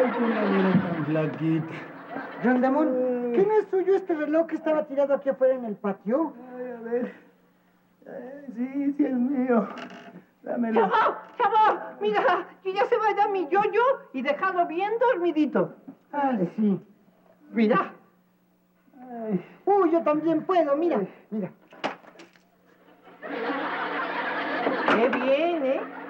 ¿Cómo la vieron tan flaquita? Rondamón, ¿qué no es suyo este reloj que estaba tirado aquí afuera en el patio? Ay, a ver. Sí, sí es mío. Dámelo. ¡Chavo! Mira, que ya se vaya mi yo-yo y dejado bien dormidito. Ay, sí. Mira. Ay. Uy, yo también puedo, mira, mira. ¡Qué bien, eh!